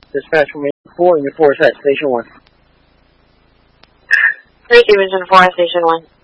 Dispatch from 4 and your 4 is at Station 1. 3 Stevenson 4, Station 1.